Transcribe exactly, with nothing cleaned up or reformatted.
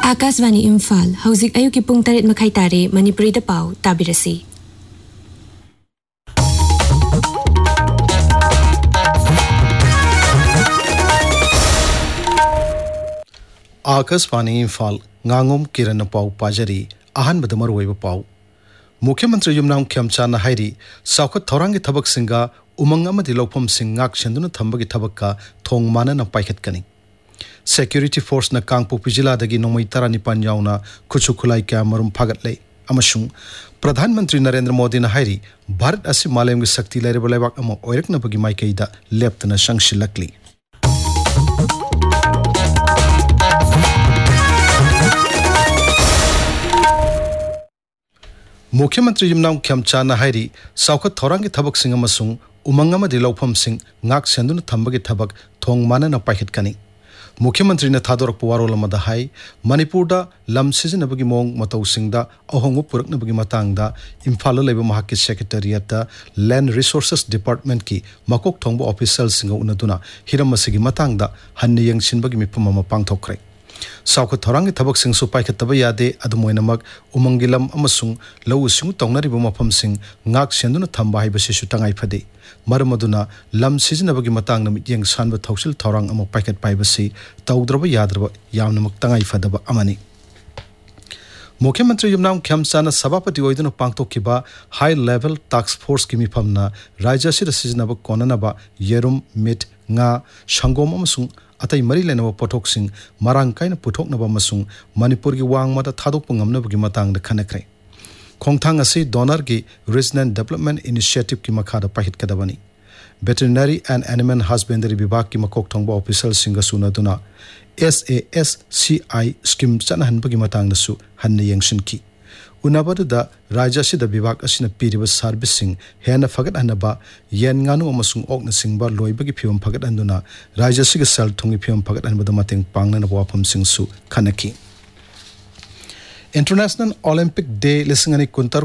आकाशवाणी इम्फाल हौजिक अयुकी पुंग तरेत मखाई तारे मणिपुरी दा पाव ताबिरसी। आकाशवाणी इम्फाल nganगोम किरण पाव पाजरी अहन बदमर वैब पाव मुख्यमंत्री युमनाम खेमचाना हाइरी साउखत थौरांगी थबक सिंगा उमंग अमदि लौफम सिंग ngak shenduna thambagi thabakka thong manana paikhatkani security force na kangpopi jila dagi nomai taranipan yauna khuchu khulai kya marum phagatle amasung प्रधान मंत्री नरेंद्र मोदी ना हाइरी भारत असि मालेम की शक्ति लाइरेब लाइबाक अमा ओइरकना बगी माइकैदा लेप्तना संगशिलकली मुख्यमंत्री युमनाम खेमचाना हाइरी साउखत थौरांगी थबक सिंग अमसुंग उमंग अमदि लौफम सिंग ngak shenduna thambagi thabak thong manana paikhatkani मुख्यमंत्री ने थादोरक पुवारोल अमदा हाई मणिपुरदा लम सिजनबगी मोंग मतौसिंगदा अहोंग पुरकनबगी मतंगदा इम्फाल लेब महाकि सेक्रेटरिएट लैंड रिसोर्सेस डिपार्टमेंट की मकोक थोंग ऑफिशियल सिंग उनदुना हिरम मसिगी मतंगदा हन्ने यंगसिनबगी मिफम अमा पांगथोखरे साउखत थौरांगी थबक सिंग सु पाइखतब यादे अदुमोइनमक उमंगिलम अमसुंग लौ सिंग तौनरिबो मफम सिंग ngak shenduna thamba हाइबसिसु तंगाई फदे मरमदुना लम सिजनबगी मतंगना मियंग सानब थौसिल थौरांग अमा पाइखत पाइबसि तौद्रब याद्रब यामनमक तंगाई फदब अमनि मुख्यमंत्री युमनाम खेमचाना सभापति ओइदुना पांगथोखिबा हाई लेवल टास्क फोर्स की मिफमना राज्य सिद सिजनब कोननबा येरुम मिट nga shangom amasung atai mari lenaba pothok sing marang kaina puthoknaba amasung manipur gi wangmada thadokpa ngamnabagi matang da khanakre khongthang asi donor gi regional development initiative ki makhada pahit kadabani veterinary and animal husbandry vibhag ki makok thongba official singa sunaduna S A S C I scheme chanhanbagi matang da su hanne yengshin ki उनाबदुदा राज्य सिदा विभाग असिना पीरिबा servicing हेना फगत हनबा येन nganु अमसुंग ओकना सिंगबा लोइबगी फिवम फगत हनुना राज्य सिगा cell थुंगी फिवम फगत हनबदा मतेंग पांगना वाफम सिंगसु खनकी international Olympic day लिसिंग अनि कुंतर